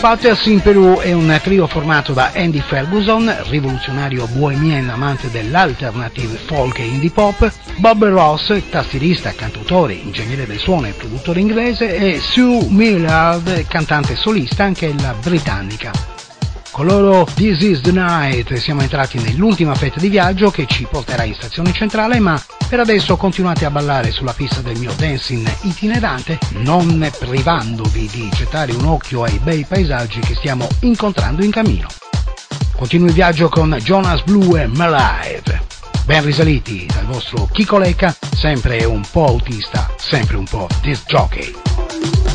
Butters in Perù è un trio formato da Andy Ferguson, rivoluzionario bohemian amante dell'alternative folk e indie pop, Bob Ross, tastierista, cantautore, ingegnere del suono e produttore inglese, e Sue Millard, cantante solista, anch'ella britannica. Con loro This Is The Night siamo entrati nell'ultima fetta di viaggio che ci porterà in stazione centrale, ma per adesso continuate a ballare sulla pista del mio dancing itinerante, non privandovi di gettare un occhio ai bei paesaggi che stiamo incontrando in cammino. Continua il viaggio con Jonas Blue e Malive. Ben risaliti dal vostro Chico Lecca, sempre un po' autista, sempre un po' disc jockey.